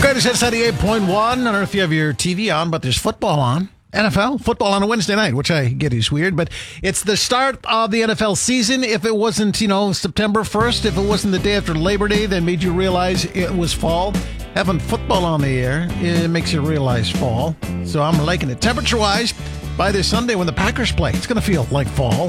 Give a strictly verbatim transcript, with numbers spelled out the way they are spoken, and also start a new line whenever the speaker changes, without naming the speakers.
Greatest Hits ninety-eight point one. I don't know if you have your T V on, but there's football on. N F L football on a Wednesday night, which I get is weird, but it's the start of the N F L season. If it wasn't, you know, September first, if it wasn't the day after Labor Day that made you realize it was fall, having football on the air, it makes you realize fall. So I'm liking it. Temperature-wise, by this Sunday when the Packers play, it's going to feel like fall.